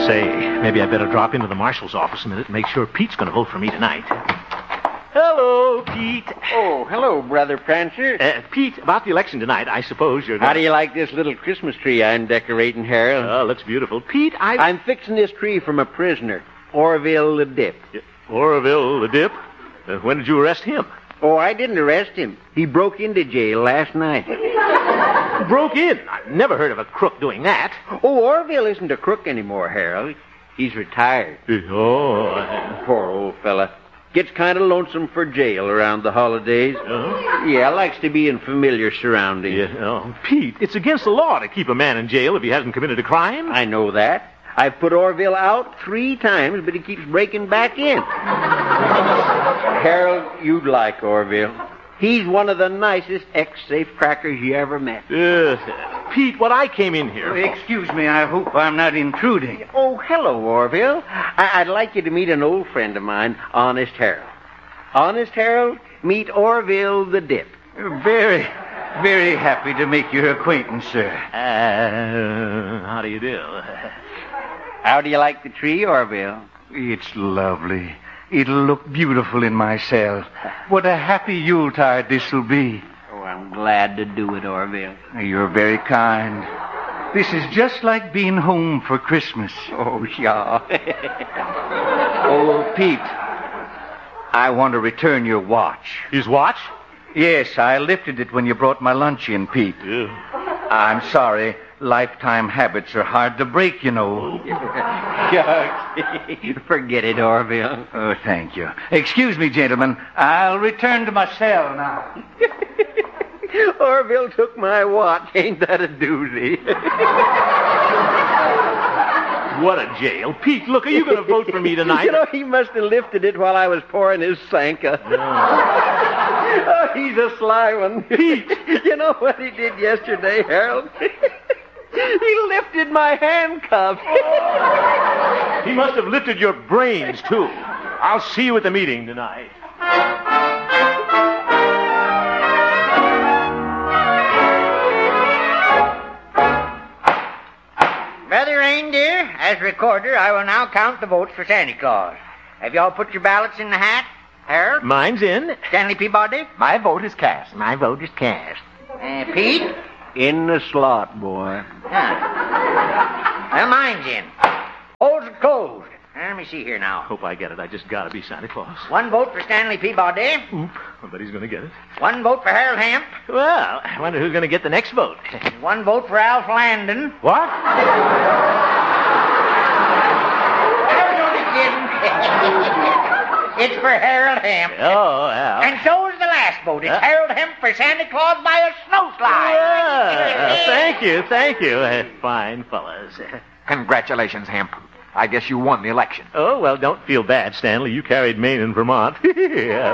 Say, maybe I better drop into the marshal's office a minute and make sure Pete's going to vote for me tonight. Hello, Pete. Oh, hello, Brother Prancer. Pete, about the election tonight, I suppose you're going How do you like this little Christmas tree I'm decorating, Harold? Oh, looks beautiful. Pete, I'm fixing this tree from a prisoner, Orville the Dip. Orville the Dip? When did you arrest him? Oh, I didn't arrest him. He broke into jail last night. Broke in? I've never heard of a crook doing that. Oh, Orville isn't a crook anymore, Harold. He's retired. Oh. Poor old fella. Gets kind of lonesome for jail around the holidays. Uh-huh. Yeah, likes to be in familiar surroundings. Yeah. Oh, Pete, it's against the law to keep a man in jail if he hasn't committed a crime. I know that. I've put Orville out 3 times, but he keeps breaking back in. Harold, you'd like Orville. He's one of the nicest ex-safecrackers you ever met. Pete, what I came in here... Excuse me, I hope I'm not intruding. Oh, hello, Orville. I'd like you to meet an old friend of mine, Honest Harold. Honest Harold, meet Orville the Dip. Very, very happy to make your acquaintance, sir. How do you do? How do you like the tree, Orville? It's lovely. It'll look beautiful in my cell. What a happy Yuletide this'll be. Oh, I'm glad to do it, Orville. You're very kind. This is just like being home for Christmas. Oh, yeah. Oh, Pete, I want to return your watch. His watch? Yes, I lifted it when you brought my lunch in, Pete. Yeah. I'm sorry. Lifetime habits are hard to break, you know. Forget it, Orville. Oh, thank you. Excuse me, gentlemen. I'll return to my cell now. Orville took my watch. Ain't that a doozy? What a jail. Pete, look, are you going to vote for me tonight? You know, he must have lifted it while I was pouring his Sanka. Oh, he's a sly one. Pete! You know what he did yesterday, Harold? He lifted my handcuff. He must have lifted your brains, too. I'll see you at the meeting tonight. Brother Reindeer, as recorder, I will now count the votes for Santa Claus. Have y'all put your ballots in the hat? Harold? Mine's in. Stanley Peabody? My vote is cast. My vote is cast. Pete? In the slot, boy. Well, mine's in. Polls are closed. Let me see here now. Hope I get it. I just gotta be Santa Claus. 1 vote for Stanley Peabody. Oop, I bet he's gonna get it. 1 vote for Harold Hemp. Well, I wonder who's gonna get the next vote. 1 vote for Alf Landon. What? I was only kidding. It's for Harold Hemp. Oh, yeah. And so's the last vote. It's Harold Hemp for Santa Claus by a snowslide. Yeah. Thank you. Fine fellas. Congratulations, Hemp. I guess you won the election. Oh, well, don't feel bad, Stanley. You carried Maine and Vermont. Yeah.